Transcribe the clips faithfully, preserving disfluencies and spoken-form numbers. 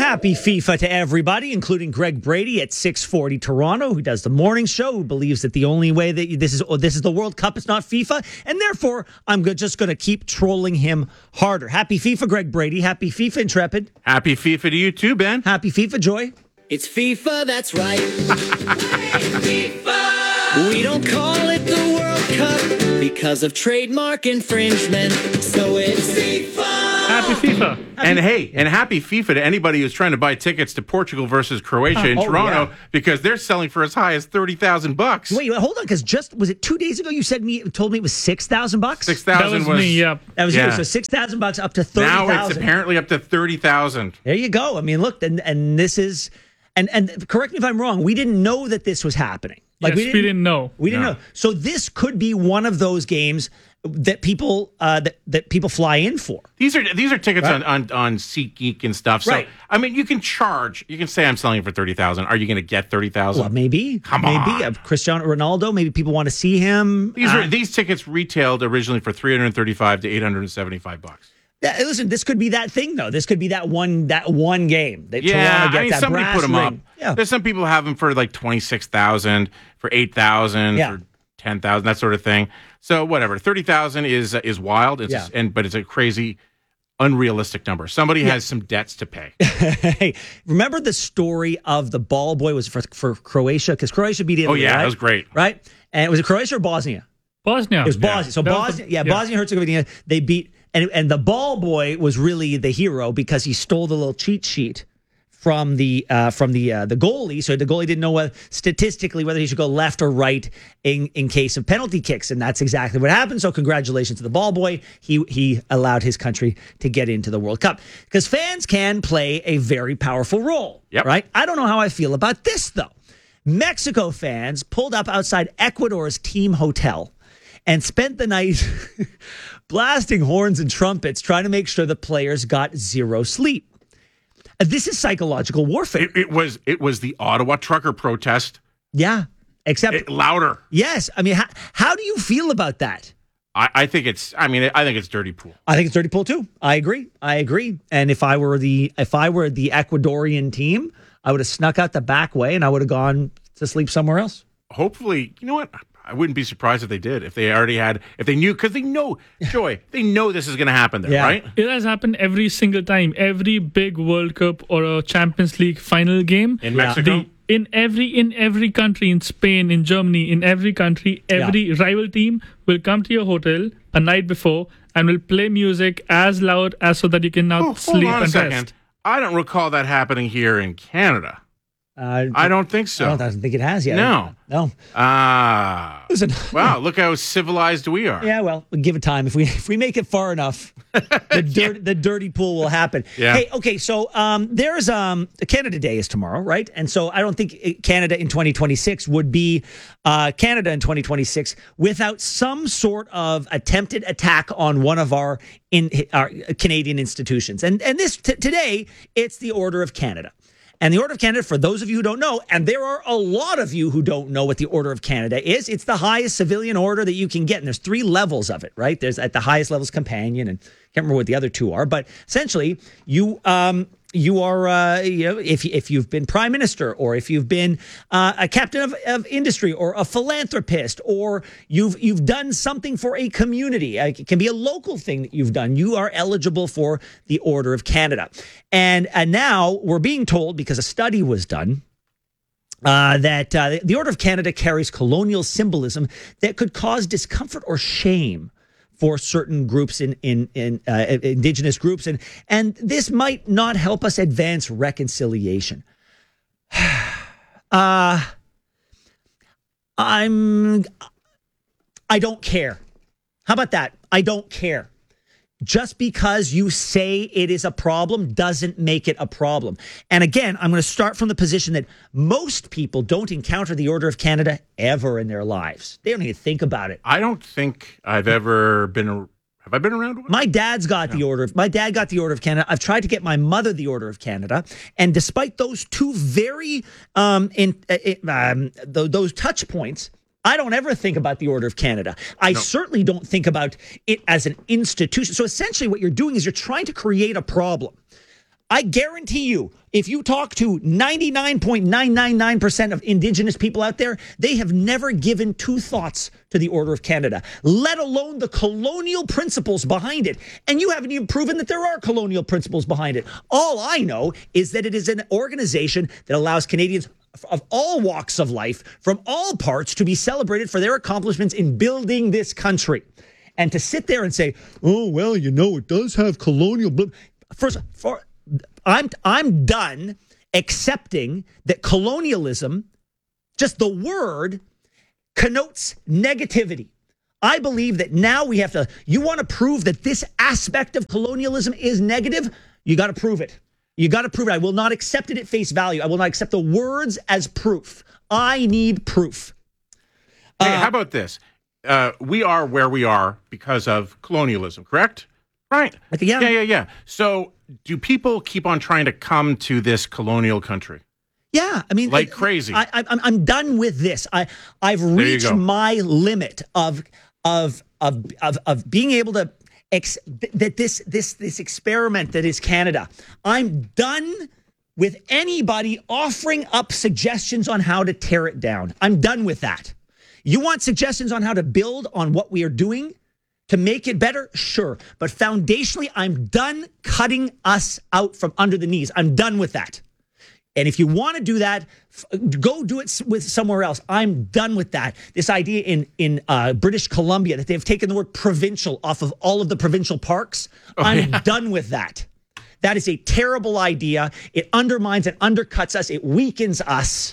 Happy FIFA to everybody, including Greg Brady at six forty Toronto, who does the morning show, who believes that the only way that this is oh, this is the World Cup, it's not FIFA, and therefore I'm go- just going to keep trolling him harder. Happy FIFA, Greg Brady. Happy FIFA, Intrepid. Happy FIFA to you too, Ben. Happy FIFA, Joy. It's FIFA, that's right. FIFA. We don't call it the World Cup because of trademark infringement, so it's FIFA. Happy FIFA. And hey, and happy FIFA to anybody who's trying to buy tickets to Portugal versus Croatia in oh, Toronto yeah. because they're selling for as high as thirty thousand bucks. Wait, hold on, because just was it two days ago you said me told me it was six thousand bucks? Six That thousand was, was me, yeah. That was yeah. you. So six thousand bucks up to thirty Now thousand. it's apparently up to thirty thousand. There you go. I mean, look, and and this is, and and correct me if I'm wrong. We didn't know that this was happening. Yes, we didn't know. We didn't No. know. So this could be one of those games that people uh, that that people fly in for. These are these are tickets Right. on, on on SeatGeek and stuff. So Right. I mean, you can charge. You can say I'm selling it for thirty thousand. Are you going to get thirty thousand? Well, maybe, Come maybe on. uh, Cristiano Ronaldo. Maybe people want to see him. These Uh, are these tickets retailed originally for three hundred thirty-five to eight hundred seventy-five bucks. Yeah, listen, this could be that thing though. This could be that one that one game that Yeah, Toronto gets I mean, that somebody brass put them up. ring. Yeah. There's some people have them for like twenty-six thousand, for eight thousand, Yeah. for ten thousand, that sort of thing. So whatever, thirty thousand is uh, is wild. It's Yeah. and but it's a crazy, unrealistic number. Somebody has some debts to pay. Hey, remember the story of the ball boy was for for Croatia because Croatia beat Italy. Oh yeah, right? that was great. right? And was it Croatia or Bosnia? Bosnia. It was Bosnia. So That was Bosnia, the- yeah, yeah. Bosnia Herzegovina. They beat, and and the ball boy was really the hero because he stole the little cheat sheet from the uh, from the uh, the goalie. So the goalie didn't know whether, statistically whether he should go left or right in in case of penalty kicks, and that's exactly what happened. So congratulations to the ball boy. He he allowed his country to get into the World Cup because fans can play a very powerful role. Yep. Right. I don't know how I feel about this though. Mexico fans pulled up outside Ecuador's team hotel and spent the night blasting horns and trumpets, trying to make sure the players got zero sleep. Uh, This is psychological warfare. It, it was it was the Ottawa trucker protest. yeah, except It, louder. yes. I mean, how, how do you feel about that? I, I think it's. I mean, I think it's dirty pool. I think it's dirty pool too. I agree. I agree. And if I were the if I were the Ecuadorian team, I would have snuck out the back way and I would have gone to sleep somewhere else. Hopefully, you know what? I wouldn't be surprised if they did. If they already had, if they knew, because they know, Joy, they know this is going to happen there, Yeah. right? It has happened every single time. Every big World Cup or a Champions League final game. In Yeah. Mexico. The, in every in every country, in Spain, in Germany, in every country, every rival team will come to your hotel a night before and will play music as loud as so that you can now Oh, hold sleep on a and second. rest. I don't recall that happening here in Canada. Uh, I don't think I so. don't, I don't think it has yet. No. No. Ah. Listen. Wow, look how civilized we are. Yeah, well, we'll give it time. If we if we make it far enough, the dirt, the dirty pool will happen. Yeah. Hey, okay, so um, there's um, Canada Day is tomorrow, right? And so I don't think it- Canada in twenty twenty-six would be uh, Canada in twenty twenty-six without some sort of attempted attack on one of our in our Canadian institutions. And and this t- today, it's the Order of Canada. And the Order of Canada, for those of you who don't know, and there are a lot of you who don't know what the Order of Canada is, it's the highest civilian order that you can get. And there's three levels of it, right? There's at the highest level's companion, and I can't remember what the other two are. But essentially, you um, you are, uh, you know, if, if you've been prime minister or if you've been uh, a captain of, of industry or a philanthropist or you've you've done something for a community, uh, it can be a local thing that you've done, you are eligible for the Order of Canada. And, and now we're being told, because a study was done, uh, that uh, the Order of Canada carries colonial symbolism that could cause discomfort or shame for certain groups in in, in uh, indigenous groups, and and this might not help us advance reconciliation. uh I'm I don't care. How about that? I don't care. Just because you say it is a problem doesn't make it a problem. And again, I'm going to start from the position that most people don't encounter the Order of Canada ever in their lives. They don't even think about it. I don't think I've ever been. A, have I been around one? My dad's got the order of my dad got the Order of Canada. I've tried to get my mother the Order of Canada, and despite those two very um in uh, um th- those touch points, I don't ever think about the Order of Canada. I No. certainly don't think about it as an institution. So essentially what you're doing is you're trying to create a problem. I guarantee you, if you talk to ninety-nine point nine nine nine percent of Indigenous people out there, they have never given two thoughts to the Order of Canada, let alone the colonial principles behind it. And you haven't even proven that there are colonial principles behind it. All I know is that it is an organization that allows Canadians of all walks of life, from all parts, to be celebrated for their accomplishments in building this country. And to sit there and say, oh, well, you know, it does have colonial... Bl-. First, for... I'm I'm done accepting that colonialism, just the word, connotes negativity. I believe that now we have to, you want to prove that this aspect of colonialism is negative, you got to prove it. You got to prove it. I will not accept it at face value. I will not accept the words as proof. I need proof. Hey, Uh, how about this? Uh, we are where we are because of colonialism, correct? Right. Like, yeah. Yeah, yeah, yeah. So do people keep on trying to come to this colonial country? Yeah, I mean, Like it- crazy. I, I, I'm I'm done with this. I I've you reached go. my limit of of of of of being able to ex- th- that this this this experiment that is Canada. I'm done with anybody offering up suggestions on how to tear it down. I'm done with that. You want suggestions on how to build on what we are doing to make it better? Sure. But foundationally, I'm done cutting us out from under the knees. I'm done with that. And if you want to do that, f- go do it s- with somewhere else. I'm done with that. This idea in, in uh, British Columbia that they've taken the word provincial off of all of the provincial parks, I'm yeah. done with that. That is a terrible idea. It undermines and undercuts us. It weakens us.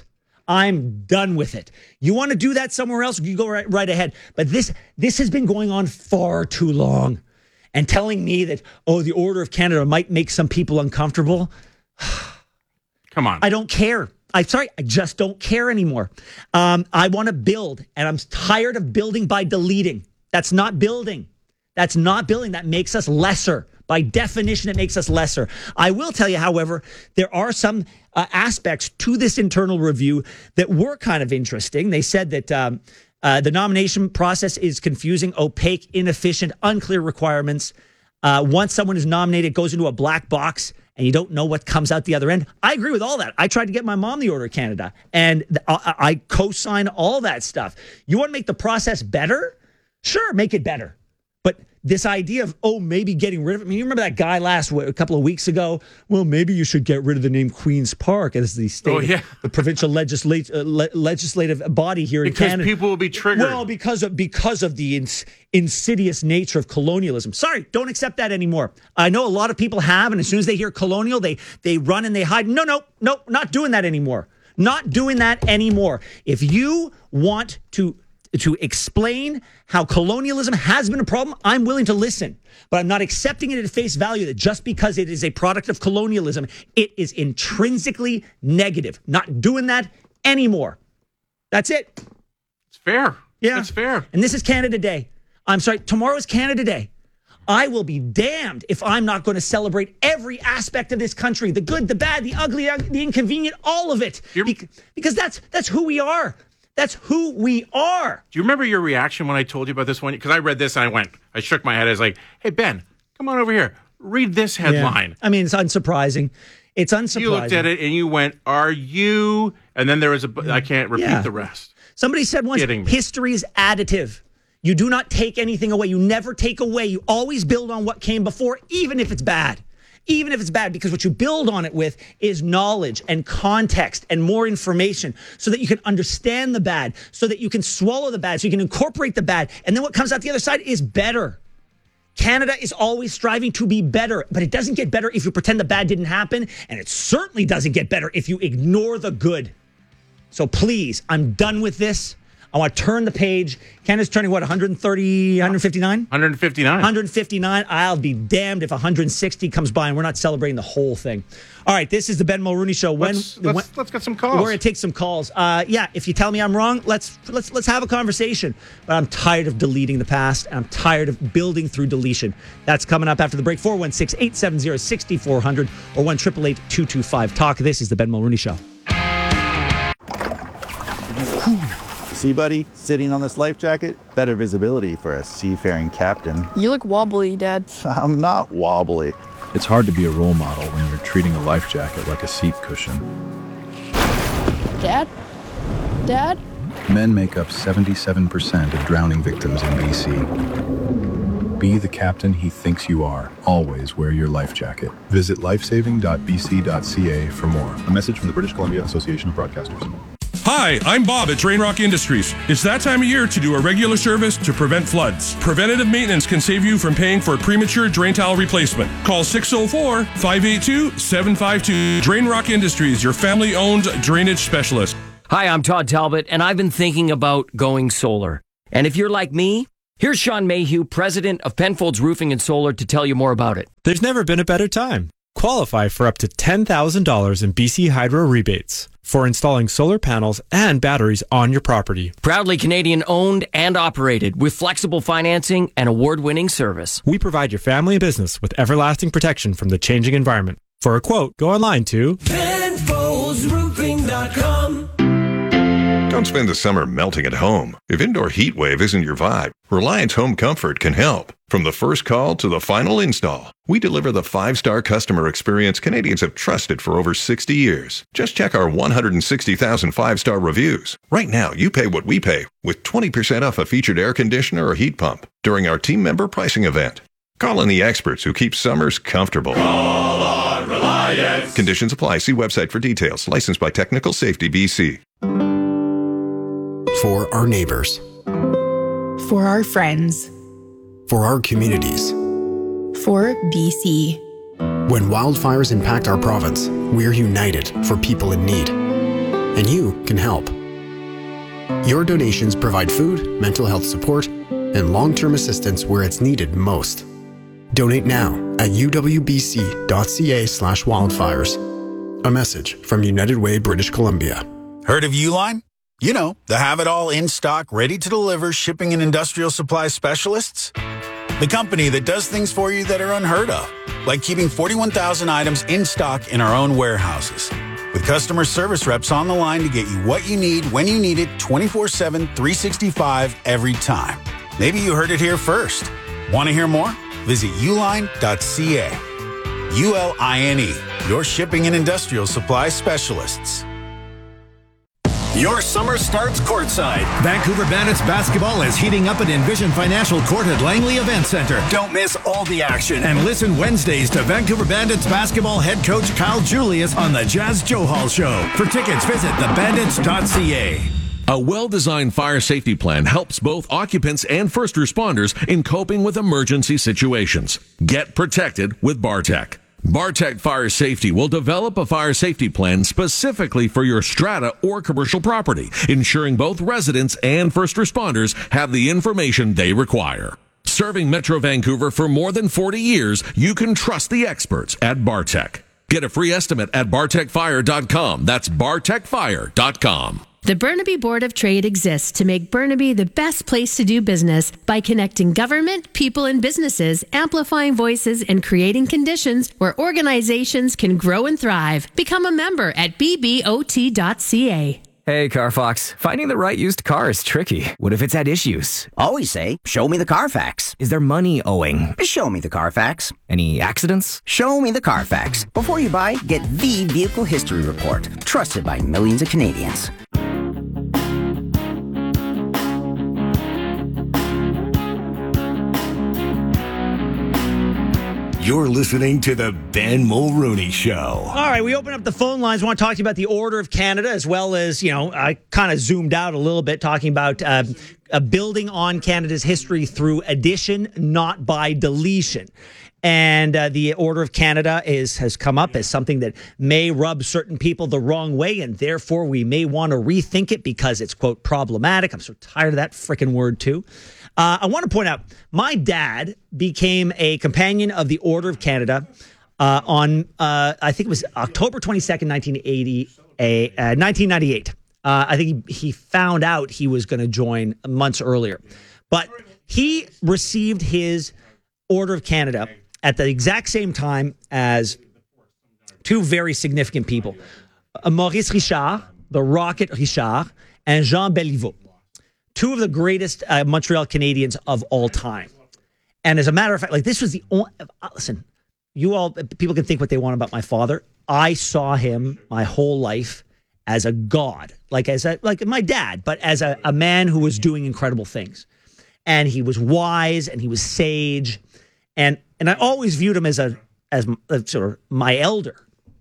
I'm done with it. You want to do that somewhere else? You go right, right ahead. But this this has been going on far too long. And telling me that, oh, the Order of Canada might make some people uncomfortable. Come on. I don't care. I'm sorry. I just don't care anymore. Um, I want to build, and I'm tired of building by deleting. That's not building. That's not building. That makes us lesser. By definition, it makes us lesser. I will tell you, however, there are some uh, aspects to this internal review that were kind of interesting. They said that um, uh, the nomination process is confusing, opaque, inefficient, unclear requirements. Uh, once someone is nominated, it goes into a black box, and you don't know what comes out the other end. I agree with all that. I tried to get my mom the Order of Canada, and th- I, I co-sign all that stuff. You want to make the process better? Sure, make it better. But this idea of, oh, maybe getting rid of it. I mean, you remember that guy last a couple of weeks ago? Well, maybe you should get rid of the name Queen's Park as the state, Oh, yeah. the provincial legislate, uh, le- legislative body here because in Canada. people will be triggered. Well, because of because of the ins- insidious nature of colonialism. Sorry, don't accept that anymore. I know a lot of people have, and as soon as they hear colonial, they they run and they hide. No, no, no, not doing that anymore. Not doing that anymore. If you want to to explain how colonialism has been a problem, I'm willing to listen. But I'm not accepting it at face value that just because it is a product of colonialism, it is intrinsically negative. Not doing that anymore. That's it. It's fair. Yeah. It's fair. And this is Canada Day. I'm sorry, tomorrow is Canada Day. I will be damned if I'm not going to celebrate every aspect of this country, the good, the bad, the ugly, the inconvenient, all of it. You're- Bec- because that's that's who we are. That's who we are. Do you remember your reaction when I told you about this one? Because I read this and I went, I shook my head. I was like, hey, Ben, come on over here. Read this headline. I mean, it's unsurprising. It's unsurprising. You looked at it and you went, are you? And then there was a, I can't repeat Yeah. the rest. Somebody said once, Kidding me. history is additive. You do not take anything away. You never take away. You always build on what came before, even if it's bad. Even if it's bad, because what you build on it with is knowledge and context and more information so that you can understand the bad, so that you can swallow the bad, so you can incorporate the bad. And then what comes out the other side is better. Canada is always striving to be better, but it doesn't get better if you pretend the bad didn't happen. And it certainly doesn't get better if you ignore the good. So please, I'm done with this. I want to turn the page. Canada's turning, what, one thirty, one fifty-nine? one fifty-nine. one fifty-nine. I'll be damned if one sixty comes by and we're not celebrating the whole thing. All right, this is the Ben Mulrooney Show. When, Let's, when- let's, let's get some calls. we're going to take some calls. Uh, yeah, if you tell me I'm wrong, let's let's let's have a conversation. But I'm tired of deleting the past, and I'm tired of building through deletion. That's coming up after the break. four one six, eight seven zero, six four zero zero or one eight eight eight, two two five, talk. This is the Ben Mulrooney Show. See, buddy, sitting on this life jacket, better visibility for a seafaring captain. You look wobbly, Dad. I'm not wobbly. It's hard to be a role model when you're treating a life jacket like a seat cushion. Dad? Dad? Men make up seventy-seven percent of drowning victims in B C. Be the captain he thinks you are. Always wear your life jacket. Visit lifesaving dot b c dot c a for more. A message from the British Columbia Association of Broadcasters. Hi, I'm Bob at Drain Rock Industries. It's that time of year to do a regular service to prevent floods. Preventative maintenance can save you from paying for a premature drain tile replacement. Call six oh four, five eight two, seven five two. Drain Rock Industries, your family-owned drainage specialist. Hi, I'm Todd Talbot, and I've been thinking about going solar. And if you're like me, here's Sean Mayhew, president of Penfolds Roofing and Solar, to tell you more about it. There's never been a better time. Qualify for up to ten thousand dollars in B C Hydro rebates for installing solar panels and batteries on your property. Proudly Canadian owned and operated with flexible financing and award-winning service. We provide your family and business with everlasting protection from the changing environment. For a quote, go online to Penfolds Roofing dot com. Don't spend the summer melting at home. If indoor heat wave isn't your vibe, Reliance Home Comfort can help. From the first call to the final install, we deliver the five-star customer experience Canadians have trusted for over sixty years. Just check our one hundred sixty thousand five-star reviews. Right now, you pay what we pay with twenty percent off a featured air conditioner or heat pump during our team member pricing event. Call in the experts who keep summers comfortable. Call on Reliance. Conditions apply. See website for details. Licensed by Technical Safety B C. For our neighbors. For our friends. For our communities. For B C. When wildfires impact our province, we're united for people in need. And you can help. Your donations provide food, mental health support, and long-term assistance where it's needed most. Donate now at u w b c dot c a slash wildfires. A message from United Way, British Columbia. Heard of Uline? You know, the have-it-all in-stock, ready-to-deliver shipping and industrial supply specialists. The company that does things for you that are unheard of, like keeping forty-one thousand items in stock in our own warehouses. With customer service reps on the line to get you what you need, when you need it, twenty-four seven, three sixty-five, every time. Maybe you heard it here first. Want to hear more? Visit uline dot c a. U L I N E, your shipping and industrial supply specialists. Your summer starts courtside. Vancouver Bandits basketball is heating up at Envision Financial Court at Langley Event Center. Don't miss all the action. And listen Wednesdays to Vancouver Bandits basketball head coach Kyle Julius on the Jazz Joe Hall Show. For tickets, visit the bandits dot c a. A well-designed fire safety plan helps both occupants and first responders in coping with emergency situations. Get protected with Bartec. Bartec Fire Safety will develop a fire safety plan specifically for your strata or commercial property, ensuring both residents and first responders have the information they require. Serving Metro Vancouver for more than forty years, you can trust the experts at Bartec. Get a free estimate at bartec fire dot com. That's bartec fire dot com. The Burnaby Board of Trade exists to make Burnaby the best place to do business by connecting government, people, and businesses, amplifying voices, and creating conditions where organizations can grow and thrive. Become a member at b b o t dot c a. Hey, CarFox. Finding the right used car is tricky. What if it's had issues? Always say, show me the Carfax. Is there money owing? Show me the Carfax. Any accidents? Show me the Carfax. Before you buy, get the Vehicle History Report. Trusted by millions of Canadians. You're listening to the Ben Mulrooney Show. All right, we open up the phone lines. I want to talk to you about the Order of Canada, as well as, you know, I kind of zoomed out a little bit talking about uh, uh, building on Canada's history through addition, not by deletion. And uh, the Order of Canada is has come up as something that may rub certain people the wrong way, and therefore we may want to rethink it because it's, quote, problematic. I'm so tired of that frickin' word, too. Uh, I want to point out, my dad became a companion of the Order of Canada uh, on, uh, I think it was October twenty-second, nineteen eighty, uh, nineteen ninety-eight. Uh, I think he, he found out he was going to join months earlier. But he received his Order of Canada at the exact same time as two very significant people, uh, Maurice Richard, the Rocket Richard, and Jean Béliveau. Two of the greatest uh, Montreal Canadiens of all time. And as a matter of fact, like this was the only, uh, listen, you all, people can think what they want about my father. I saw him my whole life as a god, like as a, like my dad, but as a, a man who was doing incredible things. And he was wise and he was sage. And, and I always viewed him as a, as a, sort of my elder.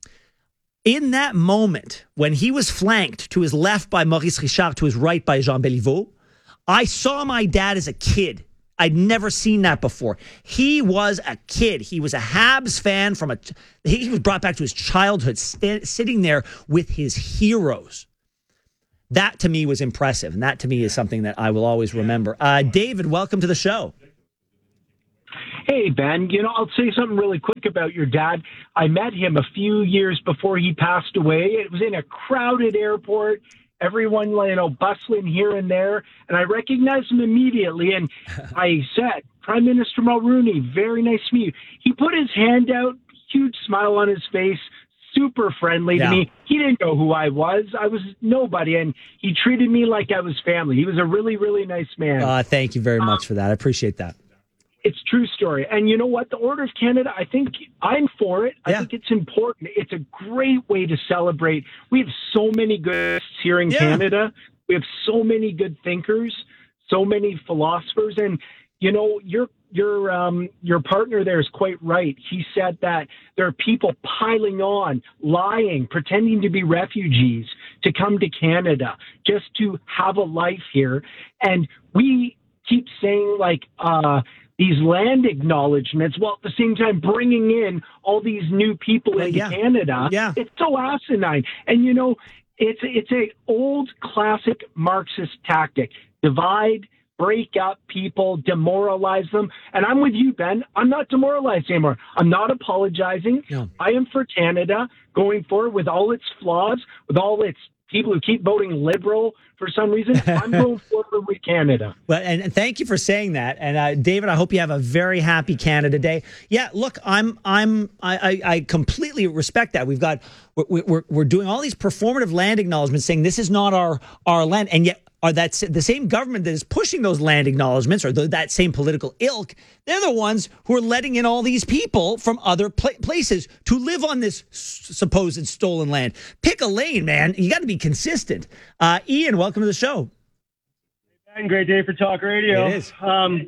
In that moment, when he was flanked to his left by Maurice Richard, to his right by Jean Béliveau, I saw my dad as a kid. I'd never seen that before. He was a kid. He was a Habs fan from a. He was brought back to his childhood, st- sitting there with his heroes. That to me was impressive, and that to me is something that I will always remember. Uh, David, welcome to the show. Hey, Ben, you know, I'll say something really quick about your dad. I met him a few years before he passed away. It was in a crowded airport. Everyone, you know, bustling here and there. And I recognized him immediately. And I said, Prime Minister Mulroney, very nice to meet you. He put his hand out, huge smile on his face, super friendly Yeah. to me. He didn't know who I was. I was nobody. And he treated me like I was family. He was a really, really nice man. Uh, thank you very much for that. I appreciate that. It's true story. And you know what? The Order of Canada, I think I'm for it. I think it's important. It's a great way to celebrate. We have so many good here in Yeah. Canada. We have so many good thinkers, so many philosophers. And, you know, your your um, your partner there is quite right. He said that there are people piling on, lying, pretending to be refugees to come to Canada just to have a life here. And we keep saying, like, uh, these land acknowledgements, while at the same time bringing in all these new people into yeah. Canada. Yeah. It's so asinine. And, you know, it's, it's a old classic Marxist tactic. Divide, break up people, demoralize them. And I'm with you, Ben. I'm not demoralized anymore. I'm not apologizing. No. I am for Canada going forward with all its flaws, with all its people who keep voting Liberal for some reason. I'm going forward with Canada. Well, and, and thank you for saying that. And uh, David, I hope you have a very happy Canada Day. Yeah, look, I'm, I'm, I, I, I completely respect that. We've got, we're, we're, we're doing all these performative land acknowledgements, saying this is not our, our land, and yet. Are that the same government that is pushing those land acknowledgements, or the, that same political ilk? They're the ones who are letting in all these people from other pla- places to live on this s- supposed stolen land. Pick a lane, man. You got to be consistent. Uh, Ian, welcome to the show. And great day for talk radio. It is. Um,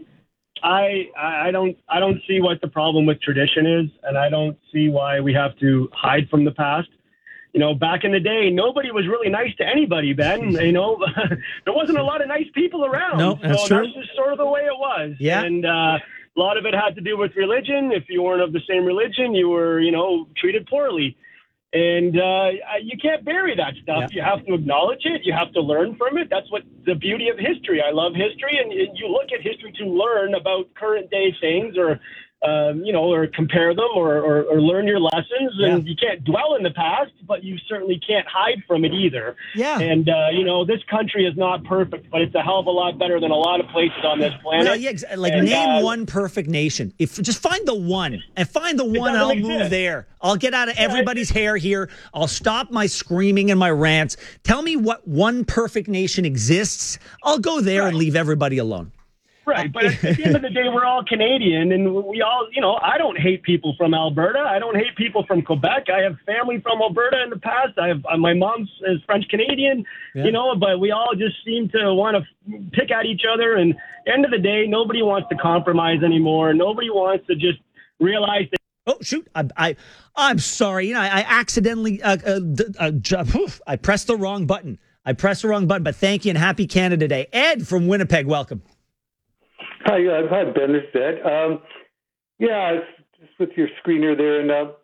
I I don't I don't see what the problem with tradition is, and I don't see why we have to hide from the past. You know, back in the day, nobody was really nice to anybody, Ben. You know, there wasn't a lot of nice people around. No, that's so true. that's just sort of the way it was. Yeah. And uh, a lot of it had to do with religion. If you weren't of the same religion, you were, you know, treated poorly. And uh, you can't bury that stuff. Yeah. You have to acknowledge it. You have to learn from it. That's what the beauty of history. I love history, and you look at history to learn about current day things, or um, you know, or compare them, or, or, or learn your lessons. And Yeah. you can't dwell in the past, but you certainly can't hide from it either. Yeah. And uh, you know, this country is not perfect, but it's a hell of a lot better than a lot of places on this planet. Well, yeah, ex- like And, name uh, one perfect nation. If just find the one and find the one, and I'll doesn't move exist. there. I'll get out of everybody's hair here. I'll stop my screaming and my rants. Tell me what one perfect nation exists. I'll go there and leave everybody alone. Right, but at the end of the day, we're all Canadian, and we all, you know, I don't hate people from Alberta. I don't hate people from Quebec. I have family from Alberta in the past. I have uh, my mom's is French Canadian, Yeah. you know, but we all just seem to want to pick at each other. And at the end of the day, nobody wants to compromise anymore. Nobody wants to just realize that. Oh shoot! I, I I'm sorry. You know, I, I accidentally uh, uh, d- uh, j- oof, I pressed the wrong button. I pressed the wrong button. But thank you and happy Canada Day. Ed from Winnipeg, welcome. Hi, uh, hi, Ben. This is Ed. Um, yeah, it's just with your screener there, and uh,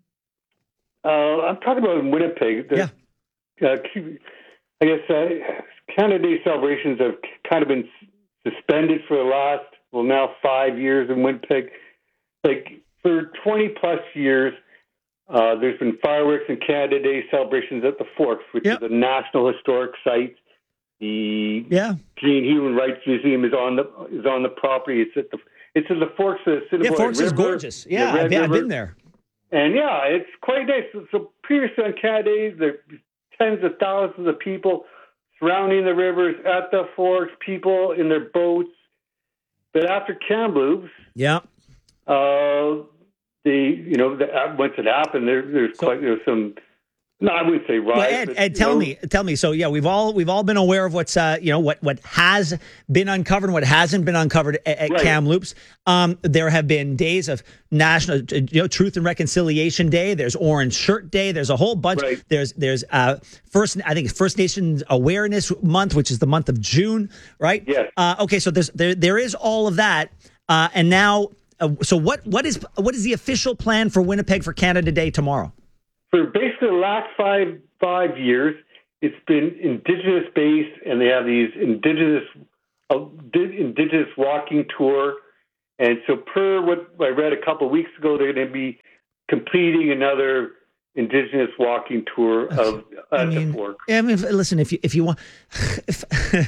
uh, I'm talking about in Winnipeg. The, yeah. Uh, I guess uh, Canada Day celebrations have kind of been suspended for the last, well, now five years in Winnipeg. Like for twenty plus years, uh, there's been fireworks and Canada Day celebrations at the Forks, which yep. is a national historic site. The yeah. Canadian Human Rights Museum is on the is on the property. It's at the it's at the Forks of the Assiniboine Yeah, Forks River, is gorgeous. Yeah, the I've, Red I've River. been there. And yeah, it's quite nice. So, so previously on Canada Day, there are tens of thousands of people surrounding the rivers at the Forks, people in their boats. But after Kamloops, yeah, uh, they, you know, the, once it happened, there, there's So- quite, there's some, no, I wouldn't say Well, riots. Ed, but, Ed, you tell know, me, tell me. So yeah, we've all we've all been aware of what's uh, you know what what has been uncovered and what hasn't been uncovered at, at Right. Kamloops. Um, there have been days of National uh, you know Truth and Reconciliation Day. There's Orange Shirt Day. There's a whole bunch. Right. There's there's uh, first I think it's First Nations Awareness Month, which is the month of June, right? Yes. Uh, okay, so there's there there is all of that, uh, and now uh, so what what is what is the official plan for Winnipeg for Canada Day tomorrow? For basically the last five five years, it's been Indigenous based, and they have these Indigenous uh, di- Indigenous walking tour. And so, per what I read a couple of weeks ago, they're going to be completing another Indigenous walking tour of uh, the fork. I mean, if- listen, if you if you want, if,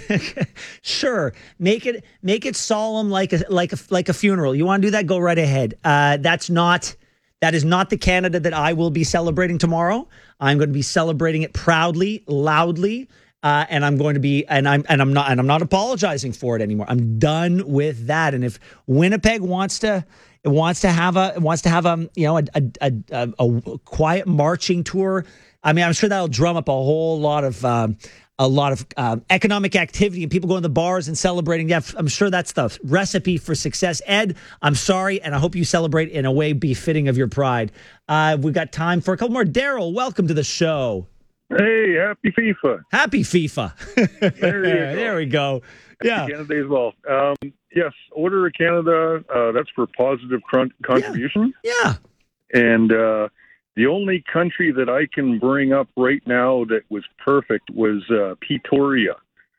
sure, make it make it solemn like a like a like a funeral. You want to do that? Go right ahead. Uh, that's not that is not the Canada that I will be celebrating tomorrow. I'm going to be celebrating it proudly, loudly, uh, and I'm going to be and I'm and I'm not and I'm not apologizing for it anymore. I'm done with that. And if Winnipeg wants to. It wants to have a it wants to have a you know a a, a a quiet marching tour. I mean, I'm sure that'll drum up a whole lot of um, a lot of um, economic activity and people going to the bars and celebrating. Yeah, I'm sure that's the recipe for success. Ed, I'm sorry, and I hope you celebrate in a way befitting of your pride. Uh, we've got time for a couple more. Daryl, welcome to the show. Hey, happy FIFA. Happy FIFA. There you go. There we go. Yeah. Canada Day as well. Um, yes, Order of Canada, uh, that's for positive con- contribution. Yeah. And uh, the only country that I can bring up right now that was perfect was uh, Pretoria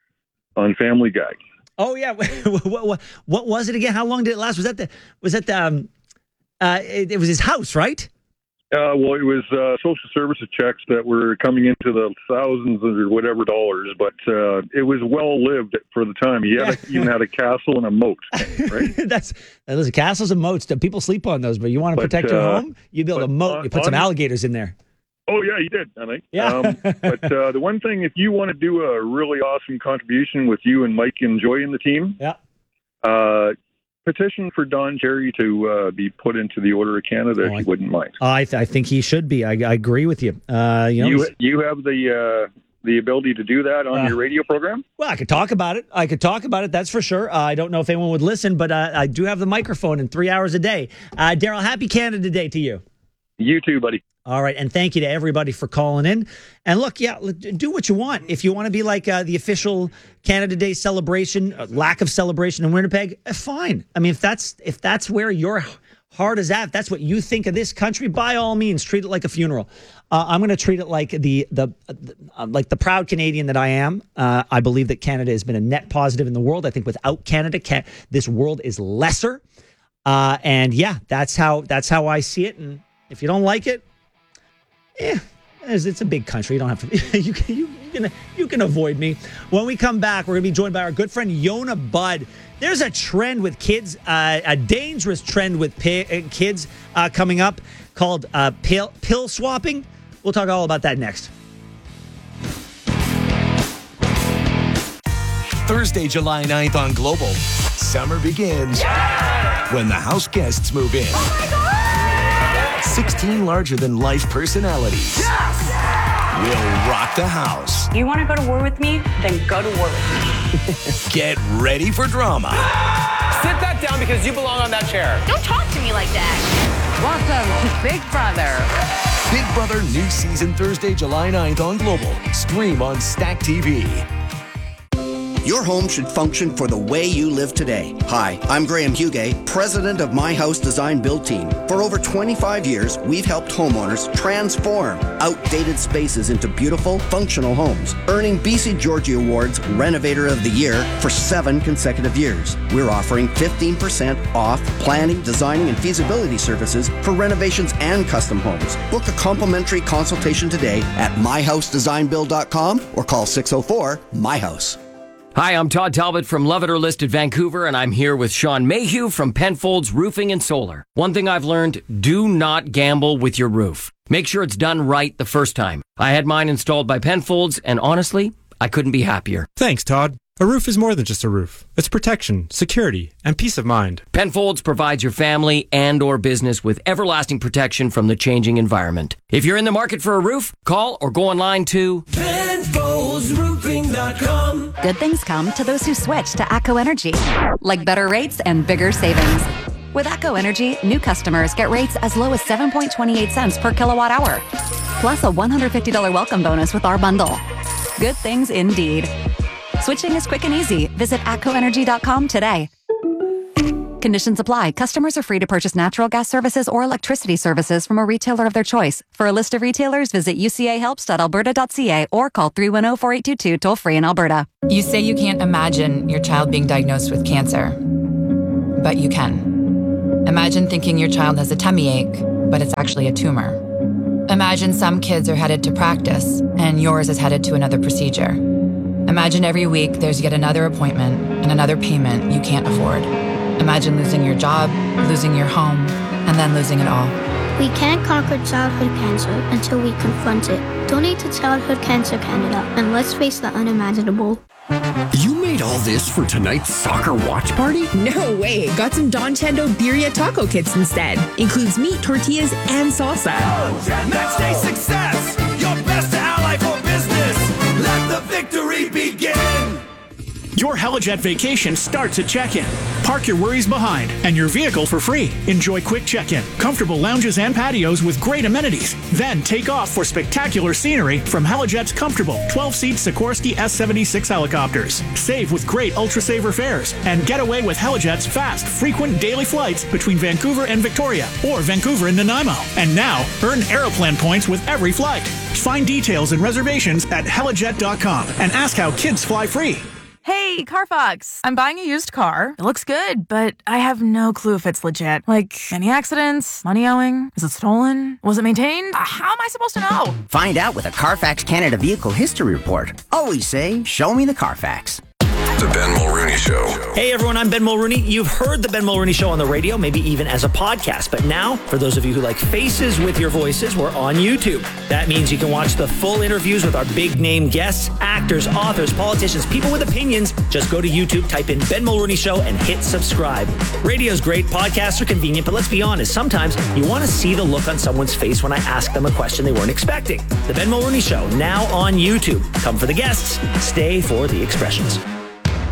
on Family Guy. Oh yeah. what, what, what was it again? How long did it last? Was that the was that the um, uh, it, it was his house, right? Uh, well, it was uh, social services checks that were coming into the thousands or whatever dollars, but uh, it was well lived for the time. He had a, even had a castle and a moat, right? That's listen, castles and moats. People sleep on those, but you want to But, protect your uh, home, you build a but moat. on- You put some on- alligators in there. Oh, yeah, you did, I think. Yeah. Um, but uh, the one thing, if you want to do a really awesome contribution with you and Mike and Joy in the team, yeah. uh, petition for Don Cherry to uh, be put into the Order of Canada, if you wouldn't mind. I th- I think he should be. I, I agree with you. Uh, you know, You, he's- you have the uh, the ability to do that on Uh, your radio program? well, I could talk about it. I could talk about it. That's for sure. Uh, I don't know if anyone would listen, but uh, I do have the microphone in three hours a day. Uh, Daryl, happy Canada Day to you. You too, buddy. All right, and thank you to everybody for calling in. And look, yeah, l- do what you want. If you want to be like uh, the official Canada Day celebration, uh, lack of celebration in Winnipeg, uh, fine. I mean, if that's if that's where your heart is at, if that's what you think of this country, by all means, treat it like a funeral. Uh, I'm going to treat it like the the uh, like the proud Canadian that I am. Uh, I believe that Canada has been a net positive in the world. I think without Canada, can- this world is lesser. Uh, and yeah, that's how that's how I see it. And if you don't like it, yeah, it's, it's a big country. You don't have to. You can you, you can you can avoid me. When we come back, we're gonna be joined by our good friend Yona Budd. There's a trend with kids, uh, a dangerous trend with pi- uh, kids uh, coming up called uh, pill pill swapping. We'll talk all about that next. Thursday, July ninth on Global. Summer begins when the house guests move in. sixteen larger-than-life personalities will rock the house. You want to go to war with me? Then go to war with me. Get ready for drama. Sit that down because you belong on that chair. Don't talk to me like that. Welcome to Big Brother. Big Brother new season Thursday, July ninth on Global. Stream on Stack T V. Your home should function for the way you live today. Hi, I'm Graham Hugay, president of My House Design Build Team. For over twenty-five years, we've helped homeowners transform outdated spaces into beautiful, functional homes, earning B C Georgie Awards Renovator of the Year for seven consecutive years. We're offering fifteen percent off planning, designing, and feasibility services for renovations and custom homes. Book a complimentary consultation today at my house design build dot com or call six oh four, M Y house. Hi, I'm Todd Talbot from Love It or List It Vancouver, and I'm here with Sean Mayhew from Penfolds Roofing and Solar. One thing I've learned, do not gamble with your roof. Make sure it's done right the first time. I had mine installed by Penfolds, and honestly, I couldn't be happier. Thanks, Todd. A roof is more than just a roof. It's protection, security, and peace of mind. Penfolds provides your family and or business with everlasting protection from the changing environment. If you're in the market for a roof, call or go online to Penfolds Roofing dot com. Good things come to those who switch to ATCO Energy, like better rates and bigger savings. With ATCO Energy, new customers get rates as low as seven point two eight cents per kilowatt hour, plus a one hundred fifty dollars welcome bonus with our bundle. Good things indeed. Switching is quick and easy. Visit A T C O energy dot com today. Conditions apply. Customers are free to purchase natural gas services or electricity services from a retailer of their choice. For a list of retailers, visit u c a helps dot alberta dot c a or call three one zero, four eight two two toll free in Alberta. You say you can't imagine your child being diagnosed with cancer, but you can. Imagine thinking your child has a tummy ache, but it's actually a tumor. Imagine some kids are headed to practice and yours is headed to another procedure. Imagine every week there's yet another appointment and another payment you can't afford. Imagine losing your job, losing your home, and then losing it all. We can't conquer childhood cancer until we confront it. Donate to Childhood Cancer Canada and let's face the unimaginable. You made all this for tonight's soccer watch party? No way. Got some Don Chendo Birria taco kits instead. Includes meat, tortillas, and salsa. Match day success, your best ally for business. Let the victory begin. Your Helijet vacation starts at check-in. Park your worries behind and your vehicle for free. Enjoy quick check-in, comfortable lounges and patios with great amenities. Then take off for spectacular scenery from Helijet's comfortable twelve-seat Sikorsky S seventy-six helicopters. Save with great Ultra-Saver fares and get away with Helijet's fast, frequent daily flights between Vancouver and Victoria or Vancouver and Nanaimo. And now, earn Aeroplan points with every flight. Find details and reservations at helijet dot com and ask how kids fly free. Hey, Carfax. I'm buying a used car. It looks good, but I have no clue if it's legit. Like, any accidents? Money owing? Is it stolen? Was it maintained? Uh, how am I supposed to know? Find out with a Carfax Canada Vehicle History Report. Always say, show me the Carfax. The Ben Mulrooney Show. Hey everyone, I'm Ben Mulrooney. You've heard the Ben Mulrooney Show on the radio, maybe even as a podcast. But now, for those of you who like faces with your voices, we're on YouTube. That means you can watch the full interviews with our big name guests, actors, authors, politicians, people with opinions. Just go to YouTube, type in Ben Mulrooney Show, and hit subscribe. Radio's great, podcasts are convenient, but let's be honest, sometimes you want to see the look on someone's face when I ask them a question they weren't expecting. The Ben Mulrooney Show, now on YouTube. Come for the guests, stay for the expressions.